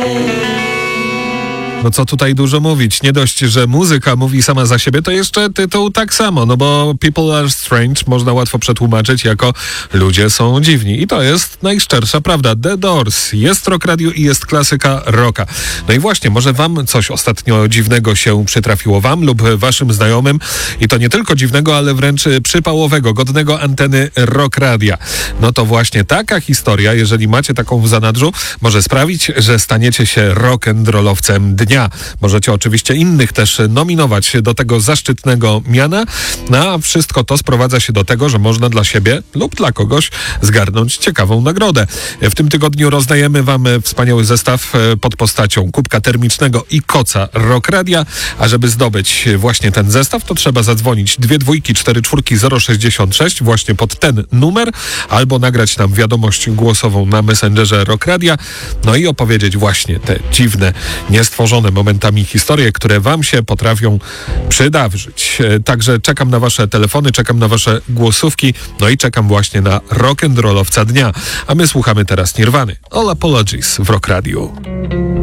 No co tutaj dużo mówić, nie dość, że muzyka mówi sama za siebie, to jeszcze tytuł tak samo, no bo People Are Strange można łatwo przetłumaczyć jako ludzie są dziwni i to jest najszczersza prawda. The Doors, jest Rock Radio i jest klasyka rocka. No i właśnie, może wam coś ostatnio dziwnego się przytrafiło, wam lub waszym znajomym i to nie tylko dziwnego, ale wręcz przypałowego, godnego anteny Rock Radia. No to właśnie taka historia, jeżeli macie taką w zanadrzu, może sprawić, że staniecie się rock'n'rollowcem dnia. Możecie oczywiście innych też nominować do tego zaszczytnego miana, a wszystko to sprowadza się do tego, że można dla siebie lub dla kogoś zgarnąć ciekawą nagrodę. W tym tygodniu rozdajemy wam wspaniały zestaw pod postacią kubka termicznego i koca Rock Radia, a żeby zdobyć właśnie ten zestaw, to trzeba zadzwonić 2244066 właśnie pod ten numer, albo nagrać nam wiadomość głosową na Messengerze Rock Radia, no i opowiedzieć właśnie te dziwne, niestworzone momentami historie, które wam się potrafią przydawżyć. Także czekam na wasze telefony, czekam na wasze głosówki, no i czekam właśnie na rock'n'rollowca dnia. A my słuchamy teraz Nirwany. All Apologies w Rock Radio.